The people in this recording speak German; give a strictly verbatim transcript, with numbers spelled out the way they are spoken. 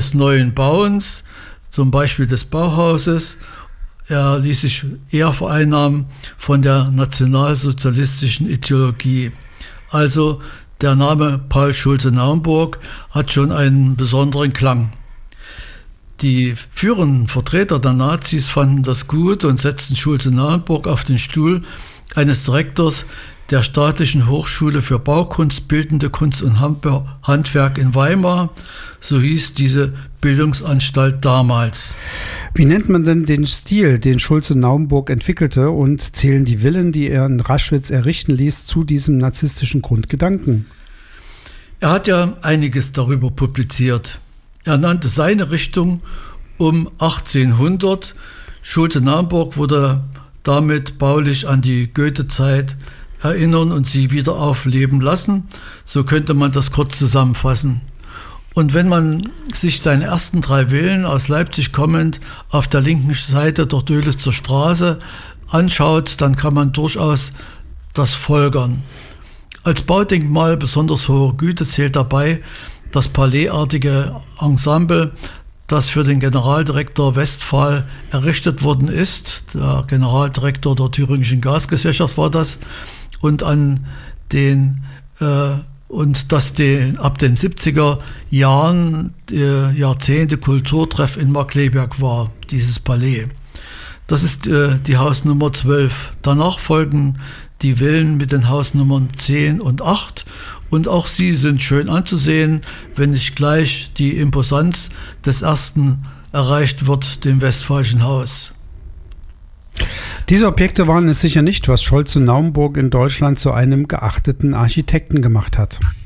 des neuen Bauens, zum Beispiel des Bauhauses. Er ließ sich eher vereinnahmen von der nationalsozialistischen Ideologie. Also der Name Paul Schulze-Naumburg hat schon einen besonderen Klang. Die führenden Vertreter der Nazis fanden das gut und setzten Schulze-Naumburg auf den Stuhl eines Direktors der Staatlichen Hochschule für Baukunst, Bildende Kunst und Handwerk in Weimar. So hieß diese Bildungsanstalt damals. Wie nennt man denn den Stil, den Schulze-Naumburg entwickelte, und zählen die Villen, die er in Raschwitz errichten ließ, zu diesem narzisstischen Grundgedanken? Er hat ja einiges darüber publiziert. Er nannte seine Richtung um achtzehnhundert. Schulze-Naumburg wurde damit baulich an die Goethe-Zeit erinnern und sie wieder aufleben lassen. So könnte man das kurz zusammenfassen. Und wenn man sich seine ersten drei Villen aus Leipzig kommend auf der linken Seite der Dölitzer Straße anschaut, dann kann man durchaus das folgern. Als Baudenkmal besonders hoher Güte zählt dabei das palaisartige Ensemble, das für den Generaldirektor Westphal errichtet worden ist. Der Generaldirektor der Thüringischen Gasgesellschaft war das. Und an den äh, und das den, ab den siebziger Jahren äh, Jahrzehnte Kulturtreff in Markkleeberg war, dieses Palais. Das ist äh, die Hausnummer zwölf. Danach folgen die Villen mit den Hausnummern zehn und acht. Und auch sie sind schön anzusehen, wenn nicht gleich die Imposanz des ersten erreicht wird, dem Westphalischen Haus. Diese Objekte waren es sicher nicht, was Schulze-Naumburg in Deutschland zu einem geachteten Architekten gemacht hat.